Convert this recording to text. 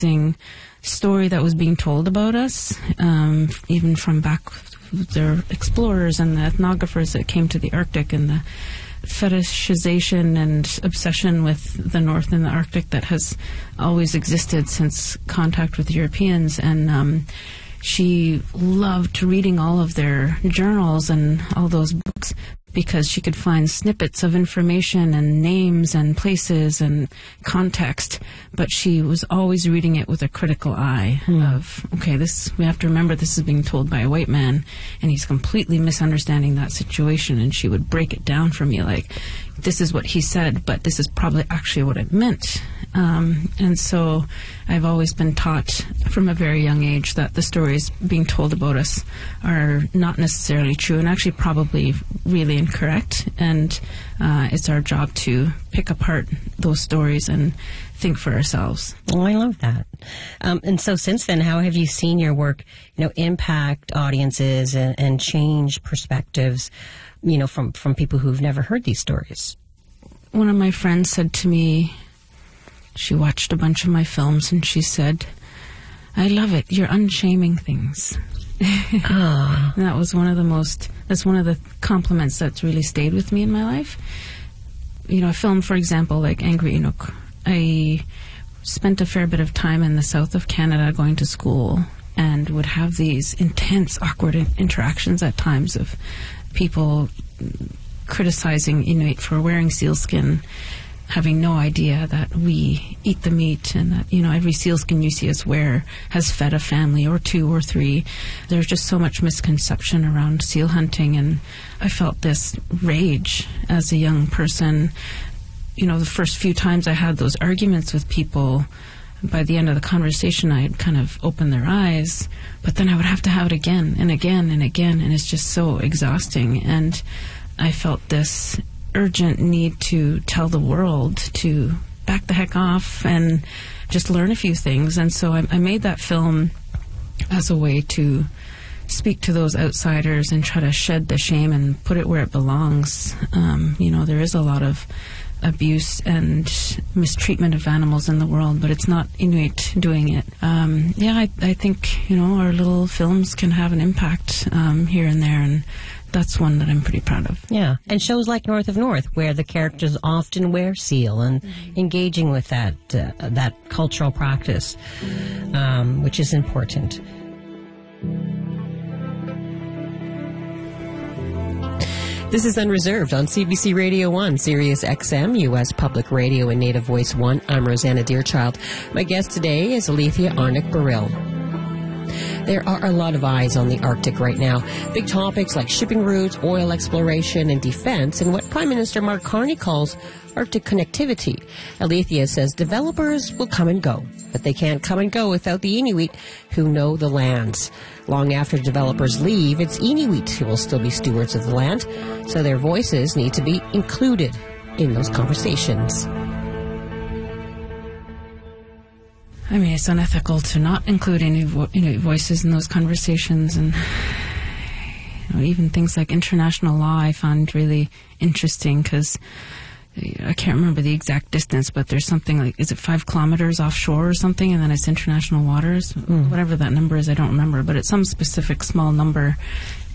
story that was being told about us, even from back their explorers and the ethnographers that came to the Arctic, and the fetishization and obsession with the North and the Arctic that has always existed since contact with Europeans. And she loved reading all of their journals and all those books because she could find snippets of information and names and places and context, but she was always reading it with a critical eye of, okay, we have to remember this is being told by a white man, and he's completely misunderstanding that situation, and she would break it down for me like, this is what he said, but this is probably actually what it meant. And so I've always been taught from a very young age that the stories being told about us are not necessarily true, and actually probably really incorrect. And it's our job to pick apart those stories and think for ourselves. Oh, I love that. And so since then, how have you seen your work, impact audiences and change perspectives, from people who've never heard these stories? One of my friends said to me, she watched a bunch of my films, and she said, I love it. You're unshaming things. Oh. And that's one of the compliments that's really stayed with me in my life. A film, for example, like Angry Inuk. I spent a fair bit of time in the south of Canada going to school and would have these intense, awkward interactions at times of people criticizing Inuit for wearing sealskin, having no idea that we eat the meat, and that, every sealskin you see us wear has fed a family or two or three. There's just so much misconception around seal hunting, and I felt this rage as a young person. The first few times I had those arguments with people, by the end of the conversation I had kind of opened their eyes, but then I would have to have it again and again and again, and it's just so exhausting. And I felt this urgent need to tell the world to back the heck off and just learn a few things. And so I made that film as a way to speak to those outsiders and try to shed the shame and put it where it belongs. There is a lot of abuse and mistreatment of animals in the world, but it's not Inuit doing it. I think, our little films can have an impact here and there, and that's one that I'm pretty proud of. Yeah, and shows like North of North, where the characters often wear seal and engaging with that cultural practice, which is important. This is Unreserved on CBC Radio 1, Sirius XM, U.S. Public Radio, and Native Voice 1. I'm Rosanna Deerchild. My guest today is Alethea Arnott-Baril. There are a lot of eyes on the Arctic right now. Big topics like shipping routes, oil exploration, and defense, and what Prime Minister Mark Carney calls Arctic connectivity. Alethea says developers will come and go, but they can't come and go without the Inuit who know the lands. Long after developers leave, it's Inuit who will still be stewards of the land, so their voices need to be included in those conversations. I mean, it's unethical to not include any voices in those conversations, and even things like international law I found really interesting, because I can't remember the exact distance, but there's something like, is it 5 kilometers offshore or something, and then it's international waters? Whatever that number is, I don't remember, but it's some specific small number.